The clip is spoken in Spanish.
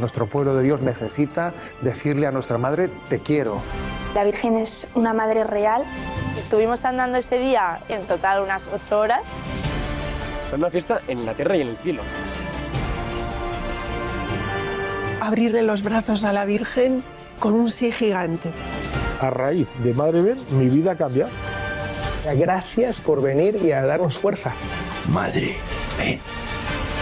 Nuestro pueblo de Dios necesita decirle a nuestra madre, te quiero. La Virgen es una madre real. Estuvimos andando ese día en total unas 8 horas. Es una fiesta en la tierra y en el cielo. Abrirle los brazos a la Virgen con un sí gigante. A raíz de Madre Ben, mi vida cambia. Gracias por venir y a darnos fuerza. Madre Ben.